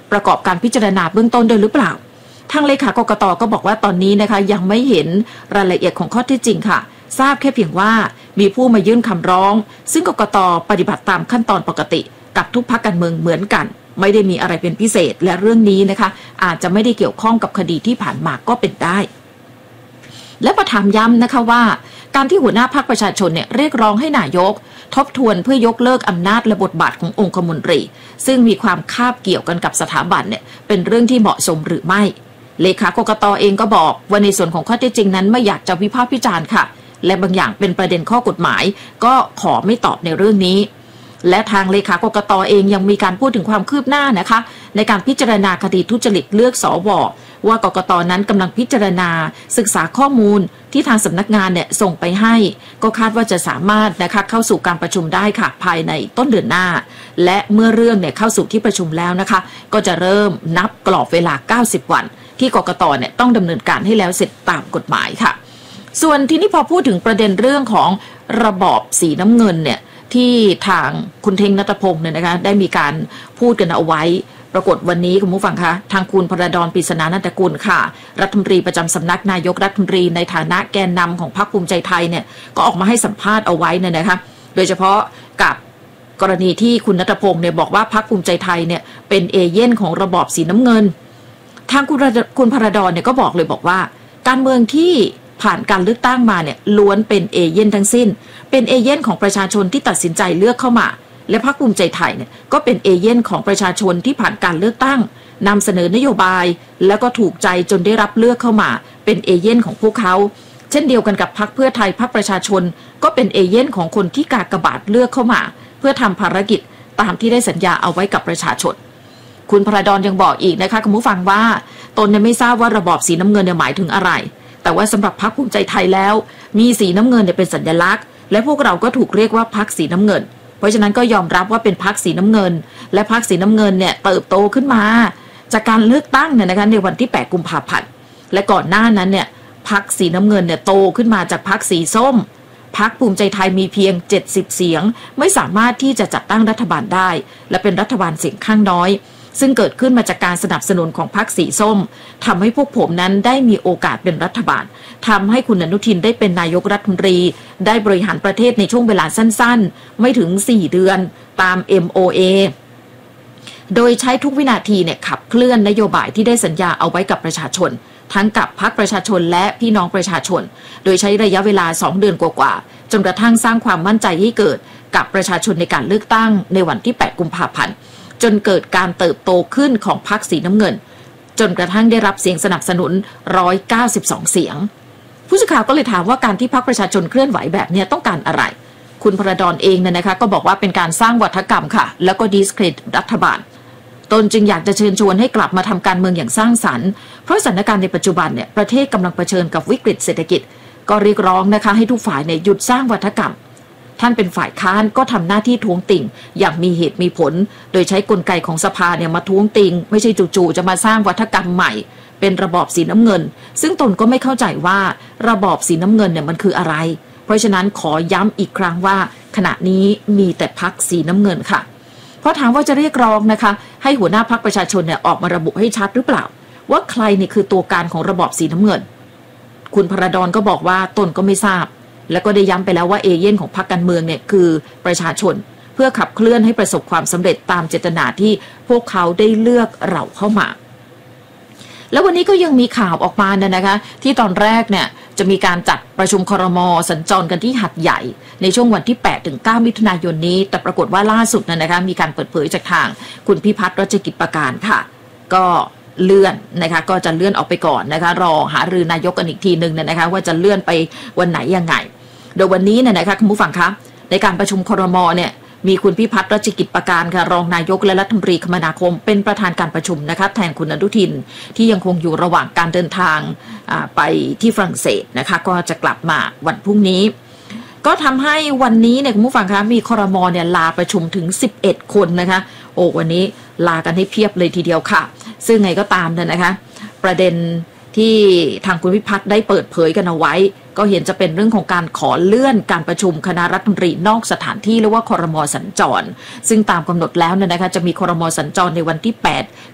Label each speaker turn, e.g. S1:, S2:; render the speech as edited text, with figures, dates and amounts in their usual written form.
S1: ประกอบการพิจารณาเบื้องต้นด้วยหรือเปล่าทางเลขากกต.ก็บอกว่าตอนนี้นะคะยังไม่เห็นรายละเอียดของข้อเท็จจริงค่ะทราบแค่เพียงว่ามีผู้มายื่นคำร้องซึ่งกกต.ปฏิบัติตามขั้นตอนปกติกับทุกพรรคการเมืองเหมือนกันไม่ได้มีอะไรเป็นพิเศษและเรื่องนี้นะคะอาจจะไม่ได้เกี่ยวข้องกับคดีที่ผ่านมาก็เป็นได้และประถามย้ำนะคะว่าการที่หัวหน้าพรรคประชาชนเนี่ยเรียกร้องให้นายกทบทวนเพื่อยกเลิกอำนาจและบทบาทขององคมนตรีซึ่งมีความคาบเกี่ยวกันกับสถาบันเนี่ยเป็นเรื่องที่เหมาะสมหรือไม่เลขากกต.เองก็บอกว่าในส่วนของข้อเท็จจริงนั้นไม่อยากจะวิพากษ์วิจารณ์ค่ะและบางอย่างเป็นประเด็นข้อกฎหมายก็ขอไม่ตอบในเรื่องนี้และทางเลขากกต.เองยังมีการพูดถึงความคืบหน้านะคะในการพิจารณาคดีทุจริตเลือกสว.ว่ากกต.นั้นกำลังพิจารณาศึกษาข้อมูลที่ทางสำนักงานเนี่ยส่งไปให้ก็คาดว่าจะสามารถนะคะเข้าสู่การประชุมได้ค่ะภายในต้นเดือนหน้าและเมื่อเรื่องเนี่ยเข้าสู่ที่ประชุมแล้วนะคะก็จะเริ่มนับกรอบเวลา90วันที่กกต.เนี่ยต้องดำเนินการให้แล้วเสร็จตามกฎหมายค่ะส่วนที่นี่พอพูดถึงประเด็นเรื่องของระบอบสีน้ำเงินเนี่ยที่ทางคุณเทงณัฐพงศ์เนี่ยนะคะได้มีการพูดกันเอาไว้ปรากฏวันนี้คุณผู้ฟังคะทางคุณพระดอน ปริศนานันทกุลค่ะรัฐมนตรีประจำสำนักนายกรัฐมนตรีในฐานะแกนนำของพรรคภูมิใจไทยเนี่ยก็ออกมาให้สัมภาษณ์เอาไว้เนี่ยนะคะโดยเฉพาะกับกรณีที่คุณณัฐพงศ์เนี่ยบอกว่าพรรคภูมิใจไทยเนี่ยเป็นเอเย่นของระบอบสีน้ำเงินทางคุณพระดอนเนี่ยก็บอกเลยบอกว่าการเมืองที่ผ่านการเลือกตั้งมาเนี่ยล้วนเป็นเอเย่นทั้งสิ้นเป็นเอเย่นของประชาชนที่ตัดสินใจเลือกเข้ามาและพรรคภูมิใจไทยเนี่ยก็เป็นเอเย่นของประชาชนที่ผ่านการเลือกตั้งนำเสนอนโยบายแล้วก็ถูกใจจนได้รับเลือกเข้ามาเป็นเอเย่นของพวกเขาเช่นเดียวกันกับพรรคเพื่อไทยพรรคประชาชนก็เป็นเอเย่นของคนที่กากบาทเลือกเข้ามาเพื่อทำภารกิจตามที่ได้สัญญาเอาไว้กับประชาชนคุณพระดอนยังบอกอีกนะคะคุณผู้ฟังว่าตนเนี่ยไม่ทราบว่าระบอบสีน้ำเงินเนี่ยหมายถึงอะไรแต่ว่าสำหรับพรรคภูมิใจไทยแล้วมีสีน้ำเงินเนี่ยเป็นสัญลักษณ์และพวกเราก็ถูกเรียกว่าพรรคสีน้ำเงินเพราะฉะนั้นก็ยอมรับว่าเป็นพรรคสีน้ำเงินและพรรคสีน้ำเงินเนี่ยเติบโตขึ้นมาจากการเลือกตั้งเนี่ยนะคะในวันที่8กุมภาพันธ์และก่อนหน้านั้นเนี่ยพรรคสีน้ำเงินเนี่ยโตขึ้นมาจากพรรคสีส้มพรรคภูมิใจไทยมีเพียง70เสียงไม่สามารถที่จะจัดตั้งรัฐบาลได้และเป็นรัฐบาลเสียงข้างน้อยซึ่งเกิดขึ้นมาจากการสนับสนุนของพรรคสีส้มทำให้พวกผมนั้นได้มีโอกาสเป็นรัฐบาลทำให้คุณอนุทินได้เป็นนายกรัฐมนตรีได้บริหารประเทศในช่วงเวลาสั้นๆไม่ถึง4เดือนตาม MOA โดยใช้ทุกวินาทีเนี่ยขับเคลื่อนนโยบายที่ได้สัญญาเอาไว้กับประชาชนทั้งกับพรรคประชาชนและพี่น้องประชาชนโดยใช้ระยะเวลา2เดือนกว่าๆจนกระทั่งสร้างความมั่นใจให้เกิดกับประชาชนในการเลือกตั้งในวันที่8กุมภาพันธ์จนเกิดการเติบโตขึ้นของพรรคสีน้ำเงินจนกระทั่งได้รับเสียงสนับสนุน192เสียงผู้สื่อข่าวก็เลยถามว่าการที่พรรคประชาชนเคลื่อนไหวแบบนี้ต้องการอะไรคุณพระดอนเองเนี่ยนะคะก็บอกว่าเป็นการสร้างวัฒกรรมค่ะแล้วก็ดิสเครดิตรัฐบาลตนจึงอยากจะเชิญชวนให้กลับมาทำการเมืองอย่างสร้างสรรค์เพราะสถานการณ์ในปัจจุบันเนี่ยประเทศกำลังเผชิญกับวิกฤตเศรษฐกิจก็เรียกร้องนะคะให้ทุกฝ่ายเนี่ยหยุดสร้างวัฒกรรมท่านเป็นฝ่ายค้านก็ทำหน้าที่ท้วงติ่งอย่างมีเหตุมีผลโดยใช้กลไกของสภาเนี่ยมาท้วงติ่งไม่ใช่จู่ๆจะมาสร้างวัฒกรรมใหม่เป็นระบอบสีน้ำเงินซึ่งตนก็ไม่เข้าใจว่าระบอบสีน้ำเงินเนี่ยมันคืออะไรเพราะฉะนั้นขอย้ำอีกครั้งว่าขณะนี้มีแต่พรรคสีน้ำเงินค่ะเพราะถามว่าจะเรียกร้องนะคะให้หัวหน้าพรรคประชาชนเนี่ยออกมาระบุให้ชัดหรือเปล่าว่าใครเนี่ยคือตัวการของระบอบสีน้ำเงินคุณพระดอนก็บอกว่าตนก็ไม่ทราบแล้วก็ได้ย้ำไปแล้วว่าเอเย่นของพรรคการเมืองเนี่ยคือประชาชนเพื่อขับเคลื่อนให้ประสบความสำเร็จตามเจตนาที่พวกเขาได้เลือกเราเข้ามาแล้ววันนี้ก็ยังมีข่าวออกมานะคะที่ตอนแรกเนี่ยจะมีการจัดประชุมครม.สัญจรกันที่หัดใหญ่ในช่วงวันที่8ถึง9มิถุนายนนี้แต่ปรากฏว่าล่าสุดนะคะมีการเปิดเผยจากทางคุณพิพัฒน์รัชกิจประการค่ะก็เลื่อนนะคะก็จะเลื่อนออกไปก่อนนะคะรอหารือนายกกันอีกทีนึงนะคะว่าจะเลื่อนไปวันไหนยังไงโดยวันนี้นะคะคุณผู้ฟังคะในการประชุมครม.เนี่ยมีคุณพิพัฒน์รัชกิจประการค่ะรองนายกและรัฐมนตรีคมนาคมเป็นประธานการประชุมนะคะแทนคุณอนุทินที่ยังคงอยู่ระหว่างการเดินทางไปที่ฝรั่งเศสนะคะก็จะกลับมาวันพรุ่งนี้ก็ทำให้วันนี้เนี่ยคุณผู้ฟังคะมีครม.เนี่ยลาประชุมถึง11คนนะคะโอ้วันนี้ลากันให้เพียบเลยทีเดียวค่ะซึ่งไงก็ตามนะคะประเด็นที่ทางคุณพิพัฒน์ได้เปิดเผยกันเอาไว้ก็เห็นจะเป็นเรื่องของการขอเลื่อนการประชุมคณะรัฐมนตรีนอกสถานที่หรือว่าครม.สัญจรซึ่งตามกำหนดแล้วนะคะจะมีครม.สัญจรในวันที่8